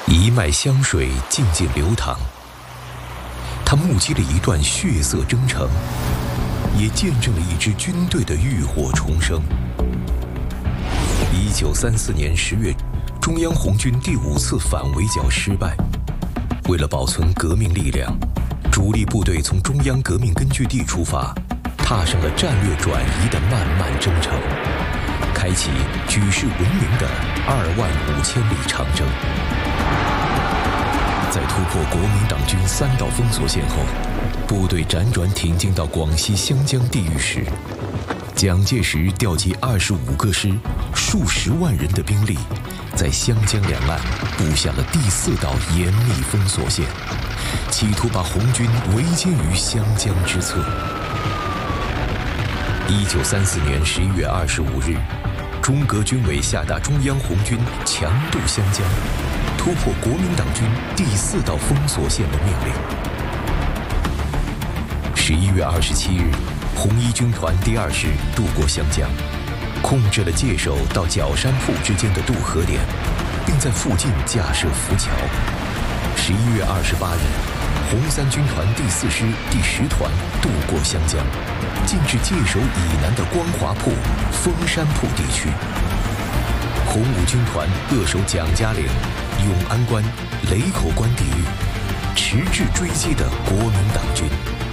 一脉香水静静流淌，他目击了一段血色征程，也见证了一支军队的浴火重生。1934年10月，中央红军第5次反围剿失败。为了保存革命力量，主力部队从中央革命根据地出发，踏上了战略转移的漫漫征程，开启举世闻名的25000里长征。在突破国民党军3道封锁线后，部队辗转挺进到广西湘江地域时，蒋介石调集25个师、数十万人的兵力，在湘江两岸布下了第4道严密封锁线，企图把红军围歼于湘江之侧。1934年11月25日，中革军委下达中央红军强渡湘江，突破国民党军第4道封锁线的命令。11月27日，红一军团第2师渡过湘江，控制了界首到角山铺之间的渡河点，并在附近架设浮桥。11月28日，红3军团第4师第10团渡过湘江，进至界首以南的光华铺、峰山铺地区。红5军团扼守蒋家岭、永安关、雷口关地域，迟滞追击的国民党军。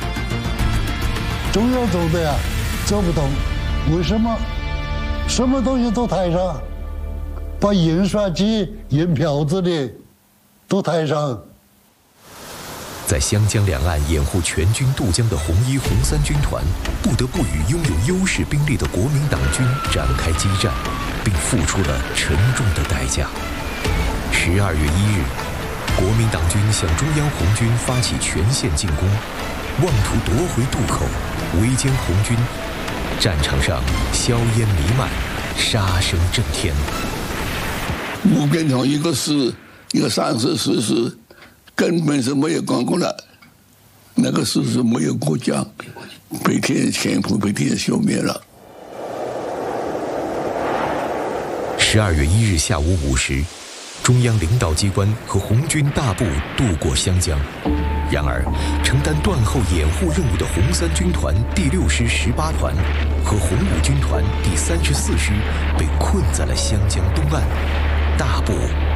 中央走的呀，走不动，为什么？什么东西都抬上，把印刷机、印票子的都抬上。 在湘江两岸掩护全军渡江的红1、红3军团，不得不与拥有优势兵力的国民党军展开激战，并付出了沉重的代价。12月1日，国民党军向中央红军发起全线进攻，妄图夺回渡口，围歼红军。战场上硝烟弥漫，杀声震天。 吴根从一个师、一个3师、4师，根本是没有管过来。那个师是没有过江，被天全部被天消灭了。 12月1日下午5时，中央领导机关和红军大部渡过湘江。然而，承担断后掩护任务的红3军团第6师18团和红5军团第34师被困在了湘江东岸，大部